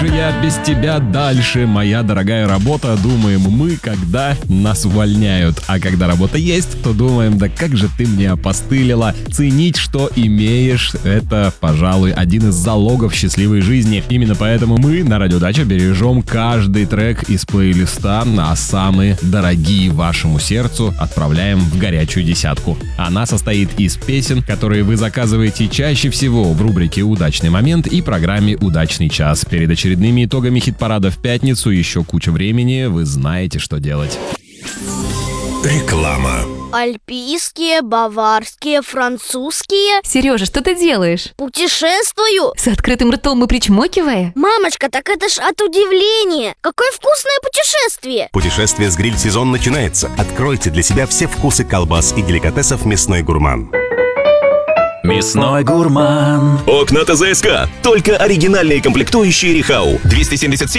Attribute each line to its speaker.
Speaker 1: же я без тебя дальше, моя дорогая работа, думаем мы, когда нас увольняют. А когда работа есть, то думаем, да как же ты мне опостылила. Ценить, что имеешь, это, пожалуй, один из залогов счастливой жизни. Именно поэтому мы на Радио Дача бережем каждый трек из плейлиста, а самые дорогие вашему сердцу отправляем в горячую десятку. Она состоит из песен, которые вы заказываете чаще всего в рубрике «Удачный момент» и программе «Удачный час». Перед очередными итогами хит-парада в пятницу еще куча времени, вы знаете, что делать.
Speaker 2: Реклама.
Speaker 3: Альпийские, баварские, французские.
Speaker 4: Сережа, что ты делаешь?
Speaker 3: Путешествую.
Speaker 4: С открытым ртом и причмокивая?
Speaker 3: Мамочка, так это ж от удивления. Какое вкусное путешествие.
Speaker 2: Путешествие с гриль-сезон начинается. Откройте для себя все вкусы колбас и деликатесов «Мясной гурман».
Speaker 5: Мясной гурман.
Speaker 6: Окна ТЗСК. Только оригинальные комплектующие Рихау. 277